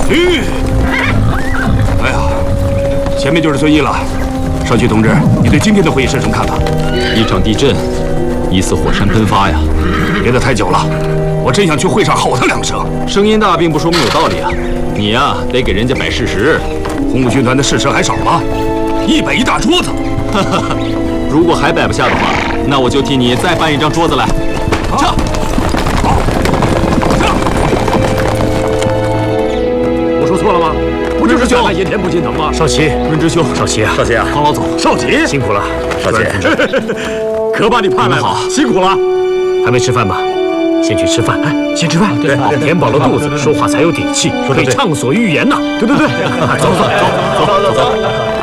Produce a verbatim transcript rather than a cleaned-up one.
吁！哎呀，前面就是遵义了。少奇同志，你对今天的会议是什么看法？ 一场地震，疑似火山喷发呀！ 憋得太久了，我真想去会上吼他两声。 声音大并不说明有道理啊！你呀，得给人家摆事实。 红五军团的事实还少吗？一摆一大桌子。 如果还摆不下的话，那我就替你再搬一张桌子来。撤！ 我说错了吗？不就是叫看盐田不心疼吗？ 少奇， 润之兄， 少奇啊， 少奇啊， 方老总， 少奇， 辛苦了， 少奇，可把你盼来了，辛苦了。 还没吃饭吗？先去吃饭。哎，先吃饭， 对， 填饱了肚子，说话才有底气，可以畅所欲言呐。 对对对， 走走走走走走。